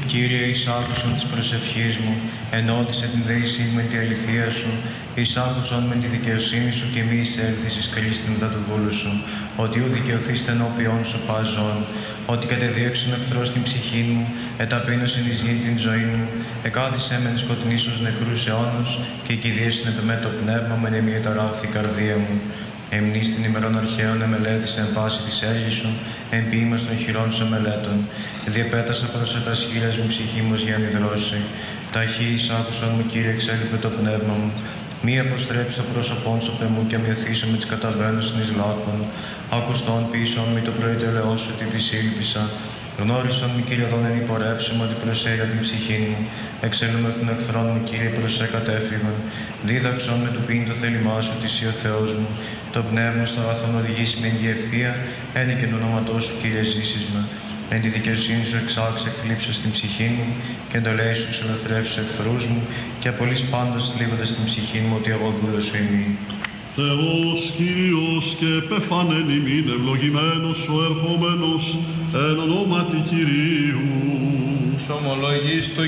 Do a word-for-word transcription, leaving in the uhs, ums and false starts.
Κύριε, εις άκουσον της προσευχής μου, ενώτισε την δεήσή μου με τη αληθεία σου, εις άκουσον με τη δικαιοσύνη σου και μη εισέλθεις εις καλύστητα του βούλου σου, ότι ου δικαιωθείς ενώπιον σου παζών, ότι κατεδίωξεν εχθρός την ψυχή μου, εταπείνωσεν εις γην την ζωή μου, εκάθισέ μεν σκοτεινής ως νεκρούς αιώνους, και κηδίεσεν επ' εμέ το πνεύμα με νεμί εταράχθη η καρδία μου. Εμνείς την ημερών αρχαίων εμελέτησε εν πάση της έργης σου, εν ποίημας των χειρών σου εμελέτων. Διεπέτασα προς τα σχήλες μου ψυχή μου για αμυδρώσει. Ταχύ εις άκουσον μου, Κύριε, εξέλιπε το πνεύμα μου. Μη αποστρέψει το πρόσωπόν σου πε μου και αμοιωθήσω με τις καταβαίνουσιν εις λάκων. Ακουστών πίσω μη το πρωί τελεός σου τι τη σύλληπισα. Γνώρισον μη, Κύριε, δόν εν υπορεύσιμο ότι προσέγα την ψυχή μου. Εξελούμε τον εχθρόν μου, Κύριε, προς σε κατέφυγον. Δίδαξον με του πίν το θέλημά σου, της ή ο Θεός μου. Το πνεύμα στο αγαθόν οδηγήσει με η ευθεία, ένι και το όνοματό σου, Κύριε, ζήσεις με. Εν τη δικαιοσύνη σου εξάξε εκθλίψω στην ψυχή μου, και εντολές σου εξελευθρεύσου εχθρούς μου, και απολύς πάντως θλίβοντας την ψυχή μου, ότι εγώ δούλος σου είμαι. Θεός Κύριος και επεφανέν ημίν, ευλογημένος ο ερχόμενος εν ονόματι Κυρίου. Σομολογείς το